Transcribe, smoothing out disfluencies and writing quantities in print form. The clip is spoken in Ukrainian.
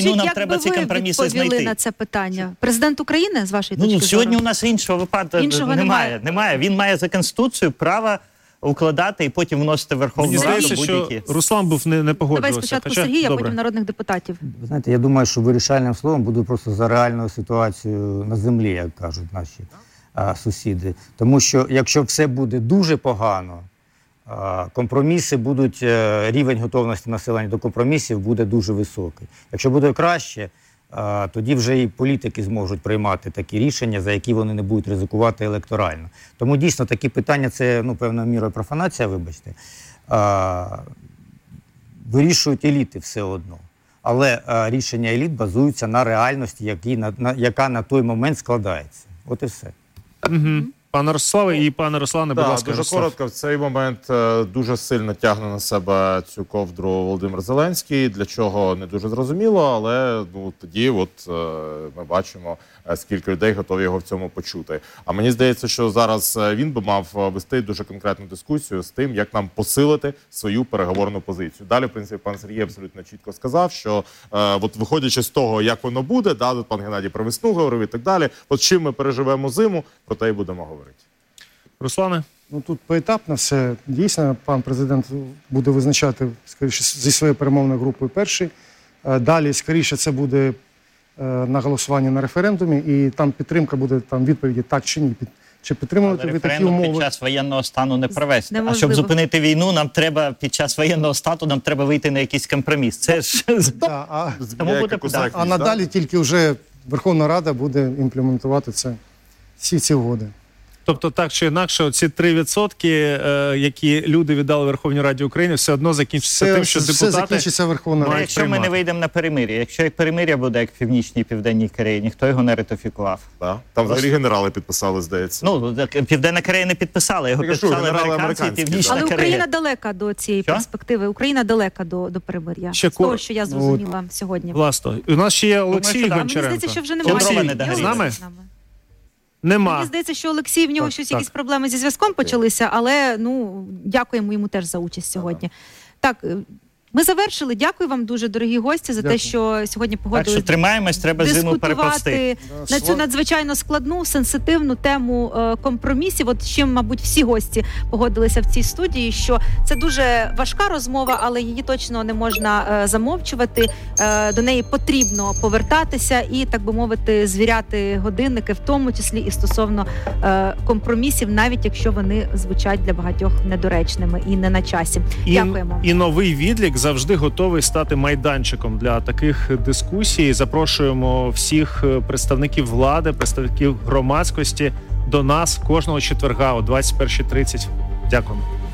війну, нам треба ці компроміси знайти. Як би ви відповіли на це питання? Президент України, з вашої точки зору? Сьогодні у нас іншого випадку немає. Він має за Конституцією право укладати і потім вносити в Верховну Раду будь-які. Руслан був не погоджувався. Давай спочатку Сергій, а потім народних депутатів. Ви знаєте, я думаю, що вирішальним словом буде просто за реальною ситуацією на землі, як кажуть наші сусіди. Тому що якщо все буде дуже погано, компроміси будуть, рівень готовності населення до компромісів буде дуже високий. Якщо буде краще, тоді вже і політики зможуть приймати такі рішення, за які вони не будуть ризикувати електорально. Тому дійсно такі питання, це певною мірою профанація, вибачте, вирішують еліти все одно. Але рішення еліт базуються на реальності, яка на той момент складається. От і все. Пане Ростиславе і пане Руслане, будь ласка. Дуже коротко. В цей момент дуже сильно тягне на себе цю ковдру Володимир Зеленський. Для чого, не дуже зрозуміло, але тоді ми бачимо, скільки людей готові його в цьому почути. А мені здається, що зараз він би мав вести дуже конкретну дискусію з тим, як нам посилити свою переговорну позицію. Далі, в принципі, пан Сергій абсолютно чітко сказав, що виходячи з того, як воно буде, пан Геннадій про весну говорив і так далі, чим ми переживемо зиму, про те й будемо говорити. Руслане? Тут поетапно все. Дійсно, пан президент буде визначати, скоріше, зі своєю перемовною групою перший. Далі, скоріше, це буде на голосування на референдумі, і там підтримка буде, відповіді так чи ні. Чи підтримувати ви такі умови? Під час воєнного стану не провести. А щоб зупинити війну, нам треба під час воєнного стану вийти на якийсь компроміс. Це ж... А надалі тільки вже Верховна Рада буде імплементувати всі ці угоди. Тобто, так чи інакше, ці 3%, які люди віддали Верховній Раді України, все одно закінчиться тим, що депутати Верховна Рада. Якщо ми не вийдемо на перемир'я, якщо перемир'я буде, як в Північній і Південній Кореї, ніхто його не ратифікував. Там взагалі генерали підписали, здається. Південна Корея не підписала, його підписали американці і Північна Корея. Але Україна далека до цієї перспективи, Україна далека до перемир'я. З того, що я зрозуміла сьогодні. Власно. У нас ще є Олексій Гончаренко. Мені здається, що вже немає. З нами? Нема. Мені здається, що Олексій, в нього якісь проблеми зі зв'язком почалися, але дякуємо йому теж за участь сьогодні. Так, ми завершили. Дякую вам дуже, дорогі гості, за те, що сьогодні погодились. Так що тримаємось, треба зиму переповсти. На цю надзвичайно складну, сенситивну тему компромісів. От з чим, мабуть, всі гості погодилися в цій студії, що це дуже важка розмова, але її точно не можна замовчувати. До неї потрібно повертатися і, так би мовити, звіряти годинники, в тому числі і стосовно компромісів, навіть якщо вони звучать для багатьох недоречними і не на часі. Дякуємо. І новий відлік завжди готовий стати майданчиком для таких дискусій. Запрошуємо всіх представників влади, представників громадськості до нас кожного четверга о 21:30. Дякуємо.